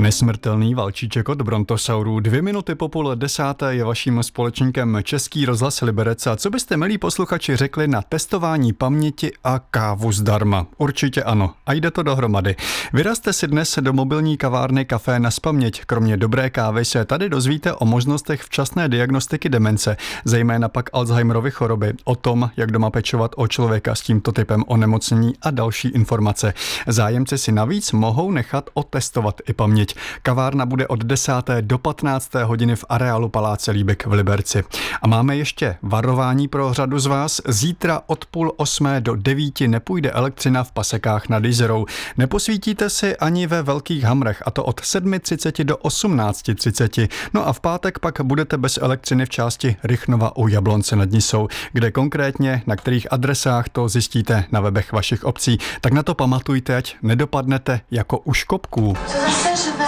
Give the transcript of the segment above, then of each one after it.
Nesmrtelný valčíček od brontosaurů. 2 minuty po 9:30 je vaším společníkem Český rozhlas Liberec. A co byste, milí posluchači, řekli na testování paměti a kávu zdarma? Určitě ano. A jde to dohromady. Vyrazte si dnes do mobilní kavárny Café na spaměť. Kromě dobré kávy se tady dozvíte o možnostech včasné diagnostiky demence, zejména pak Alzheimerovy choroby, o tom, jak doma pečovat o člověka s tímto typem onemocnění a další informace. Zájemci si navíc mohou nechat otestovat i paměť. Kavárna bude od 10. do 15. hodiny v areálu Paláce Líbek v Liberci. A máme ještě varování pro řadu z vás. Zítra od 7:30 do 9 nepůjde elektřina v Pasekách nad Jizerou. Neposvítíte si ani ve Velkých Hamrech, a to od 7:30 do 18:30. No a v pátek pak budete bez elektřiny v části Rychnova u Jablonce nad Nisou, kde konkrétně na kterých adresách to zjistíte na webech vašich obcí. Tak na to pamatujte, ať nedopadnete jako u škopků. Co zase řve?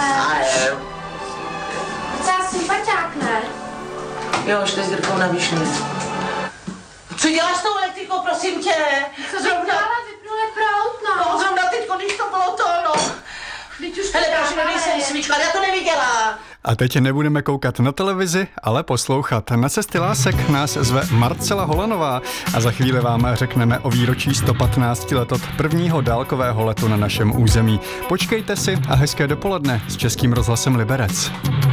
Docela sympaťák, ne? Jo, šli s Jirkou na Vyšný. Co děláš s tou elektrikou, prosím tě? Co zrovna? Vypnuli prout, No, zrovna teďko, když to bylo to, no. Vždyť už Hele, prosím, nejsem svíčka, já to neviděla. A teď nebudeme koukat na televizi, ale poslouchat. Na cesty lásek nás zve Marcela Holanová a za chvíli vám řekneme o výročí 115 let od prvního dálkového letu na našem území. Počkejte si a hezké dopoledne s Českým rozhlasem Liberec.